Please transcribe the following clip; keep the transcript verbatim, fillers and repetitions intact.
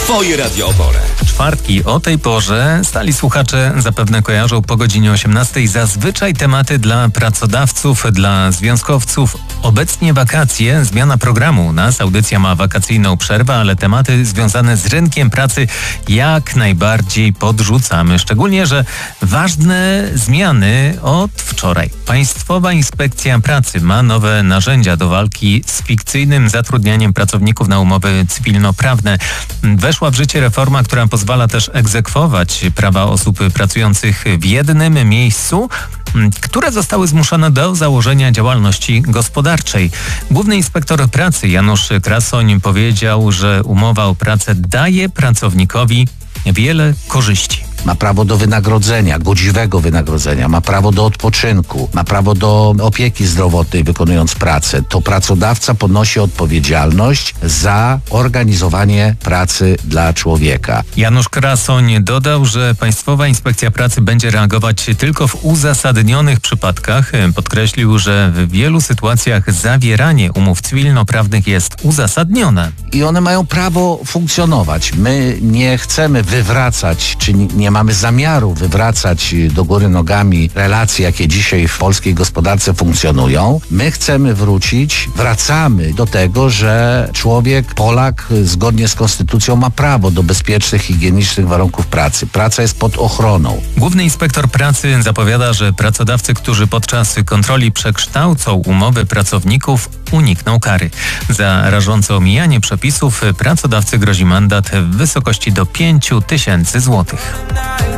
Twoje Radio Opole. Czwartki o tej porze stali słuchacze zapewne kojarzą po godzinie osiemnastej zazwyczaj tematy dla pracodawców, dla związkowców. Obecnie wakacje, zmiana programu u nas, audycja ma wakacyjną przerwę, ale tematy związane z rynkiem pracy jak najbardziej podrzucamy. Szczególnie, że ważne zmiany od wczoraj. Państwowa Inspekcja Pracy ma nowe narzędzia do walki z fikcyjnym zatrudnianiem pracowników na umowy cywilnoprawne. Weszła w życie reforma, która pozwala też egzekwować prawa osób pracujących w jednym miejscu, które zostały zmuszone do założenia działalności gospodarczej. Główny inspektor pracy Janusz Krasoń powiedział, że umowa o pracę daje pracownikowi wiele korzyści. Ma prawo do wynagrodzenia, godziwego wynagrodzenia, ma prawo do odpoczynku, ma prawo do opieki zdrowotnej wykonując pracę. To pracodawca ponosi odpowiedzialność za organizowanie pracy dla człowieka. Janusz Krasoń dodał, że Państwowa Inspekcja Pracy będzie reagować tylko w uzasadnionych przypadkach. Podkreślił, że w wielu sytuacjach zawieranie umów cywilnoprawnych jest uzasadnione. I one mają prawo funkcjonować. My nie chcemy wywracać, czy nie mamy zamiaru wywracać do góry nogami relacji, jakie dzisiaj w polskiej gospodarce funkcjonują. My chcemy wrócić, wracamy do tego, że człowiek, Polak zgodnie z konstytucją ma prawo do bezpiecznych, higienicznych warunków pracy. Praca jest pod ochroną. Główny inspektor pracy zapowiada, że pracodawcy, którzy podczas kontroli przekształcą umowy pracowników, unikną kary. Za rażące omijanie przepisów pracodawcy grozi mandat w wysokości do pięciu tysięcy złotych.